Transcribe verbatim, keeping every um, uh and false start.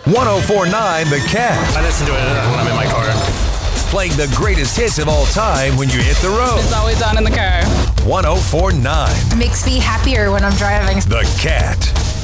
one oh four point nine The Cat. I listen to it when I'm in my car. Playing the greatest hits of all time when you hit the road. It's always on in the car. one oh four point nine Makes me happier when I'm driving. The Cat.